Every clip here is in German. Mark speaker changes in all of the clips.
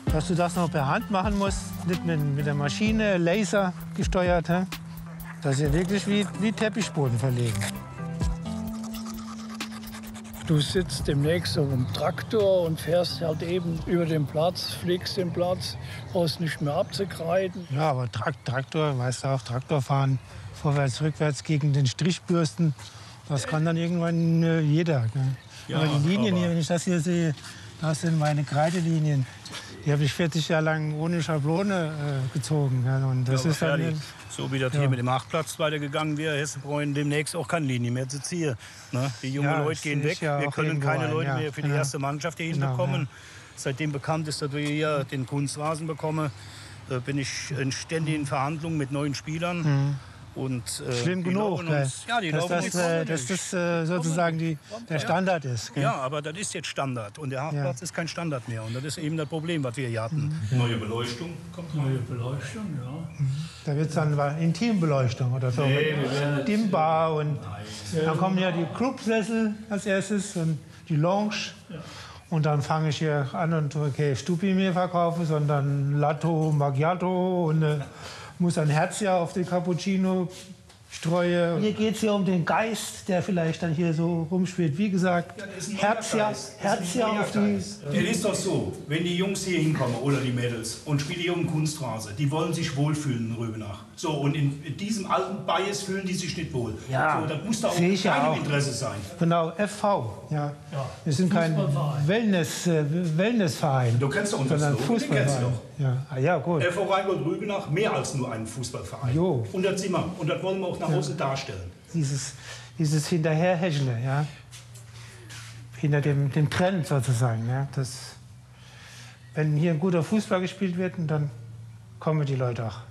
Speaker 1: Dass du das noch per Hand machen musst, nicht mit der Maschine, Laser gesteuert. He? Das ist ja wirklich wie Teppichboden verlegen.
Speaker 2: Du sitzt demnächst auf dem Traktor und fährst halt eben über den Platz, fliegst den Platz, brauchst nicht mehr abzukreiden.
Speaker 1: Ja, aber Traktor, weißt du auch, Traktor fahren, vorwärts, rückwärts gegen den Strichbürsten, das kann dann irgendwann jeder. Gell? Ja, aber die Linien hier, wenn ich das hier sehe, das sind meine Kreidelinien. Die habe ich 40 Jahre lang ohne Schablone gezogen. Ja, und das ist dann,
Speaker 3: so wie das hier mit dem Achtplatz weitergegangen wäre, Hessebräu demnächst auch keine Linie mehr zu ziehen. Ne? Die jungen Leute gehen weg, wir können keine Leute mehr für die erste Mannschaft hier hinbekommen. Seitdem bekannt ist, dass wir hier den Kunstrasen bekommen, bin ich ständig in Verhandlungen mit neuen Spielern. Und,
Speaker 1: schlimm genug, dass das sozusagen der Standard ist. Gell?
Speaker 3: Ja, aber das ist jetzt Standard und der Hafplatz ist kein Standard mehr. Und das ist eben das Problem, was wir hier hatten. Neue Beleuchtung kommt rein.
Speaker 2: Neue Beleuchtung, ja.
Speaker 1: Da wird es dann Intimbeleuchtung oder so.
Speaker 3: Nee,
Speaker 1: Dimmbar und dann kommen ja die Clubsessel als erstes und die Lounge. Ja. Und dann fange ich hier an und Stupi mir verkaufe, sondern Latte Macchiato und muss ein Herz ja auf den Cappuccino streue. Hier geht es ja um den Geist, der vielleicht dann hier so rumspielt. Wie gesagt, Herz ja auf die...
Speaker 3: Der ist doch so, wenn die Jungs hier hinkommen oder die Mädels und spielen hier um Kunstrasen, die wollen sich wohlfühlen in Rübenach. So, und in diesem alten Bias fühlen die sich nicht wohl.
Speaker 1: Ja,
Speaker 3: so, das muss da auch
Speaker 1: in
Speaker 3: keinem Interesse sein.
Speaker 1: Genau, FV. Ja. Wir sind kein Wellnessverein.
Speaker 3: Du kennst doch unseren
Speaker 1: sondern Fußballverein. Ja, gut.
Speaker 3: FV Rheingold-Rübenach mehr als nur ein Fußballverein.
Speaker 1: Jo.
Speaker 3: Und das sind wir. Und das wollen wir auch nach außen darstellen.
Speaker 1: Dieses Hinterherhäschle, ja. Hinter dem Trend sozusagen. Ja. Wenn hier ein guter Fußball gespielt wird, dann kommen die Leute auch.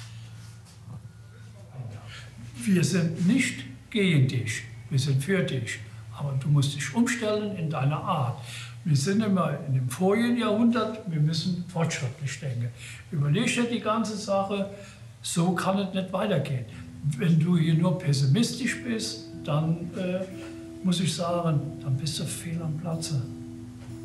Speaker 2: Wir sind nicht gegen dich, wir sind für dich. Aber du musst dich umstellen in deiner Art. Wir sind immer in dem vorigen Jahrhundert, wir müssen fortschrittlich denken. Überleg dir die ganze Sache, so kann es nicht weitergehen. Wenn du hier nur pessimistisch bist, dann muss ich sagen, dann bist du fehl am Platze.